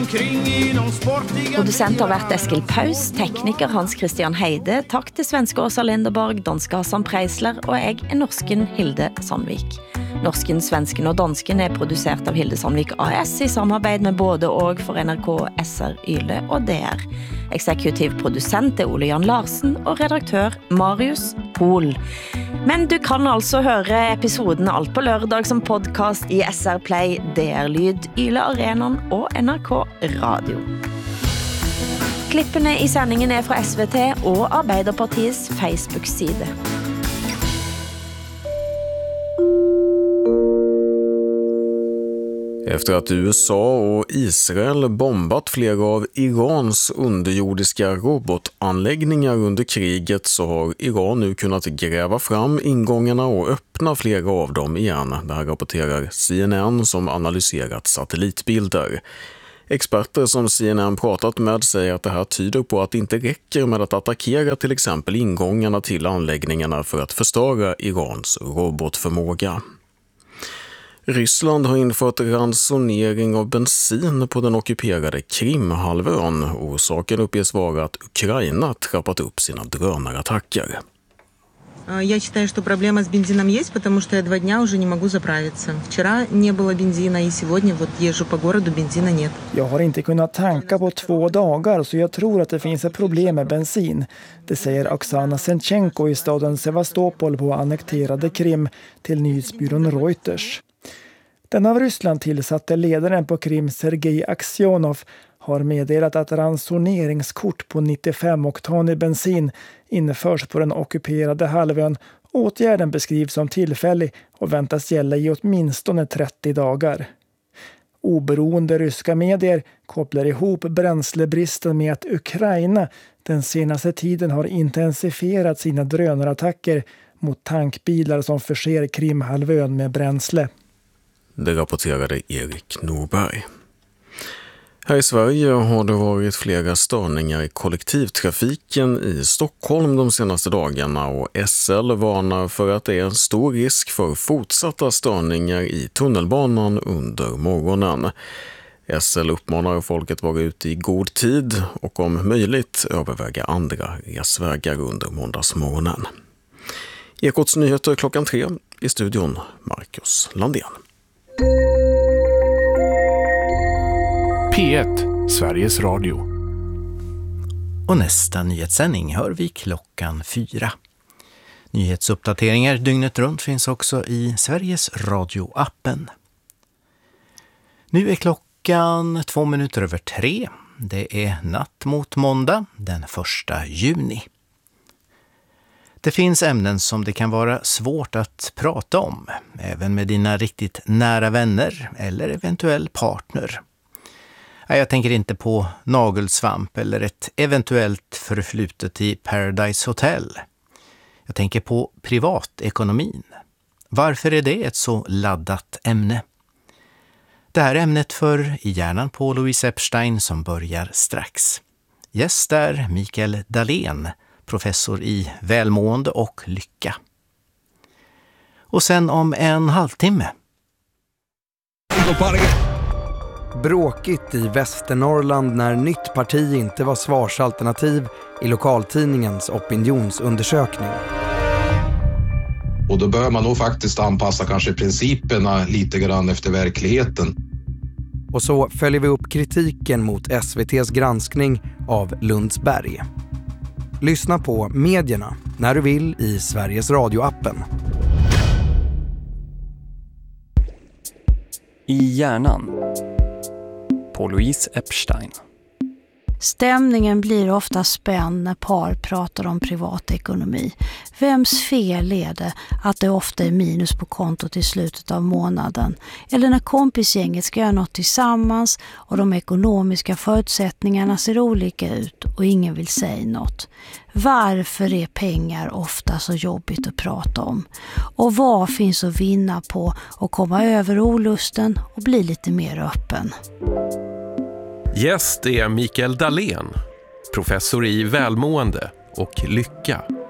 Producent har vært Eskil Paus, tekniker Hans Christian Heide, takk til svenske Åsa Linderborg, danske Hassan Preisler, og jeg norsken Hilde Sandvik. Norsken, svensken og dansken produsert av Hilde Sandvik AS i samarbeid med både og for NRK, SR, Yle og DR. Exekutiv produsent Ole Jan Larsen og redaktør Marius Pohl. Men du kan altså høre episoden alt på lørdag som podcast i SR Play, DR Lyd, Yle Arenan og NRK Radio. Klippene i sendingen fra SVT og Arbeiderpartiets Facebook-side. Efter att USA och Israel bombat flera av Irans underjordiska robotanläggningar under kriget så har Iran nu kunnat gräva fram ingångarna och öppna flera av dem igen. Det här rapporterar CNN som analyserat satellitbilder. Experter som CNN pratat med säger att det här tyder på att det inte räcker med att attackera till exempel ingångarna till anläggningarna för att förstöra Irans robotförmåga. Ryssland har infört ransonering av bensin på den ockuperade Krimhalvön. Orsaken uppges vara att Ukraina trappat upp sina drönarattacker. Я считаю, что проблема с бензином есть, потому что я 2 дня уже не могу заправиться. Вчера не было бензина, и сегодня вот езжу по городу, бензина нет. Jag har inte kunnat tanka på 2 dagar, så jag tror att det finns ett problem med bensin. Det säger Oksana Senchenko i staden Sevastopol på annekterade Krim till nyhetsbyrån Reuters. Den av Ryssland tillsatte ledaren på Krim, Sergej Aksionov, har meddelat att ransoneringskort på 95-oktanig bensin införs på den ockuperade halvön. Åtgärden beskrivs som tillfällig och väntas gälla i åtminstone 30 dagar. Oberoende ryska medier kopplar ihop bränslebristen med att Ukraina den senaste tiden har intensifierat sina drönarattacker mot tankbilar som förser Krimhalvön med bränsle. Det rapporterade Erik Norberg. Här i Sverige har det varit flera störningar i kollektivtrafiken i Stockholm de senaste dagarna och SL varnar för att det är en stor risk för fortsatta störningar i tunnelbanan under morgonen. SL uppmanar folket vara ute i god tid och om möjligt överväga andra resvägar under måndagsmorgonen. Ekots nyheter 3:00 i studion Marcus Landén. P1, Sveriges Radio. Och nästa nyhetssändning hör vi 4:00. Nyhetsuppdateringar dygnet runt finns också i Sveriges Radio-appen. Nu är klockan 2:02. Det är natt mot måndag den 1 juni. Det finns ämnen som det kan vara svårt att prata om, även med dina riktigt nära vänner eller eventuell partner. Jag tänker inte på nagelsvamp eller ett eventuellt förflutet i Paradise Hotel. Jag tänker på privatekonomin. Varför är det ett så laddat ämne? Det här ämnet för i hjärnan på Louise Epstein som börjar strax. Gäst är Mikael Dahlén, professor i välmående och lycka. Och sen om en halvtimme. Bråkigt i Västernorrland när nytt parti inte var svarsalternativ i lokaltidningens opinionsundersökning. Och då bör man nog faktiskt anpassa kanske principerna lite grann efter verkligheten. Och så följer vi upp kritiken mot SVT:s granskning av Lundsberg. Lyssna på medierna när du vill i Sveriges Radio-appen. I hjärnan på Louise Epstein. Stämningen blir ofta spänd när par pratar om privatekonomi. Vems fel är det att det ofta är minus på kontot i slutet av månaden? Eller när kompisgänget ska göra något tillsammans och de ekonomiska förutsättningarna ser olika ut och ingen vill säga något. Varför är pengar ofta så jobbigt att prata om? Och vad finns att vinna på att komma över olusten och bli lite mer öppen? Gäst är Mikael Dahlén, professor i välmående och lycka.